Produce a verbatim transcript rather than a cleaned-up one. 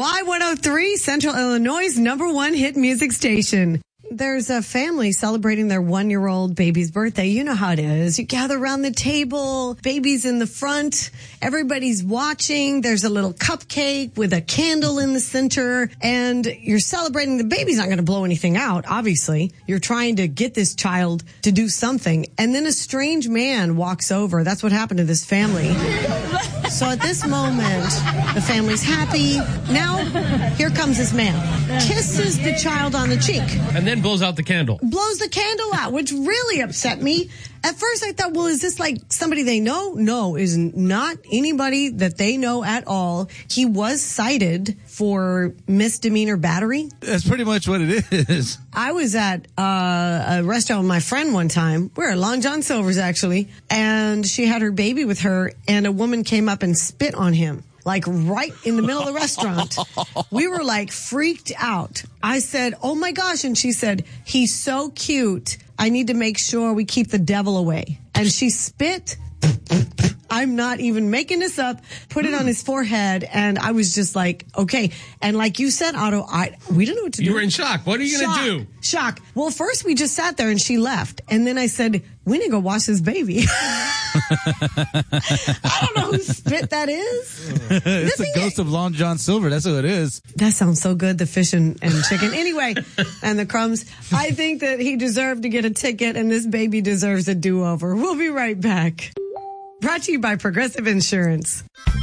Y one oh three, Central Illinois' number one hit music station. There's a family celebrating their one-year-old baby's birthday. You know how it is. You gather around the table, baby's in the front, everybody's watching. There's a little cupcake with a candle in the center, and you're celebrating. The baby's not going to blow anything out, obviously. You're trying to get this child to do something, and then a strange man walks over. That's what happened to this family. So at this moment, the family's happy. Now, here comes this man. Kisses the child on the cheek. And then blows out the candle. Blows the candle out, which really upset me. At first, I thought, well, is this like somebody they know? No, is not anybody that they know at all. He was cited for misdemeanor battery. That's pretty much what it is. I was at uh, a restaurant with my friend one time. We were at Long John Silver's, actually. And she had her baby with her, and a woman came up and spit on him. Like right in the middle of the restaurant. We were like freaked out. I said, oh my gosh. And she said, he's so cute. I need to make sure we keep the devil away. And she spit. I'm not even making this up. Put it on his forehead. And I was just like, okay. And like you said, Otto, I, we don't know what to do. You were in shock. What are you going to do? Shock. Well, first we just sat there and she left. And then I said, we need to go wash this baby. I don't know who spit that is. It's the ghost of Long John Silver. That's who it is. That sounds so good, the fish and, and chicken. Anyway, and the crumbs. I think that he deserved to get a ticket, and this baby deserves a do-over. We'll be right back. Brought to you by Progressive Insurance.